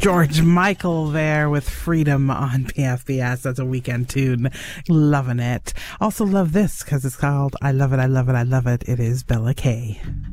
George Michael there with Freedom on PFBS. That's a weekend tune. Loving it. Also love this because it's called I Love It, I Love It, I Love It. It is Bella K.